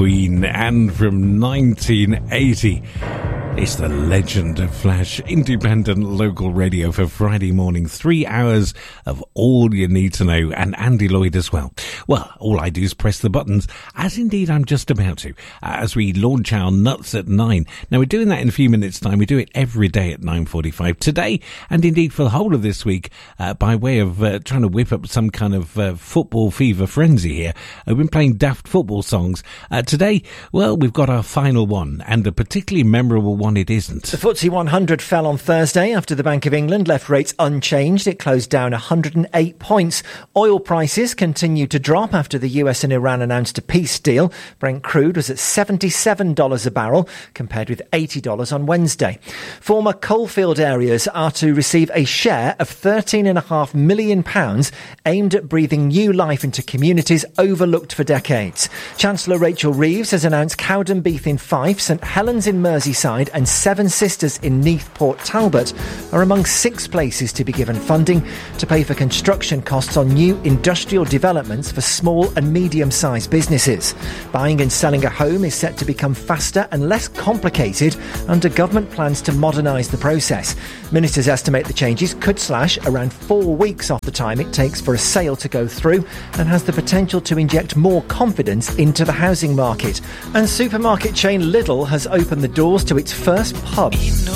Queen, and from 1980. It's the legend of Flash, independent local radio for Friday morning. 3 hours of all you need to know, and Andy Lloyd as well. Well, all I do is press the buttons, as indeed I'm just about to, as we launch our nuts at 9. Now, we're doing that in a few minutes' time. We do it every day at 9:45. Today, and indeed for the whole of this week, by way of trying to whip up some kind of football fever frenzy here, we've been playing daft football songs. Today, well, we've got our final one, and a particularly memorable one it isn't. The FTSE 100 fell on Thursday after the Bank of England left rates unchanged. It closed down 108 points. Oil prices continued to drop after the US and Iran announced a peace deal. Brent crude was at $77 a barrel, compared with $80 on Wednesday. Former coalfield areas are to receive a share of £13.5 million aimed at breathing new life into communities overlooked for decades. Chancellor Rachel Reeves has announced Cowdenbeath in Fife, St Helens in Merseyside and Seven Sisters in Neath Port Talbot are among 6 places to be given funding to pay for construction costs on new industrial developments for small and medium-sized businesses. Buying and selling a home is set to become faster and less complicated under government plans to modernise the process. Ministers estimate the changes could slash around 4 weeks off the time it takes for a sale to go through and has the potential to inject more confidence into the housing market. And supermarket chain Lidl has opened the doors to its first pub.